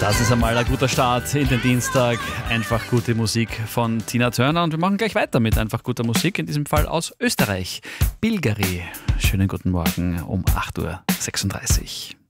Das ist einmal ein guter Start in den Dienstag. Einfach gute Musik von Tina Turner. Und wir machen gleich weiter mit einfach guter Musik, in diesem Fall aus Österreich. Bilgeri. Schönen guten Morgen um 8.36 Uhr.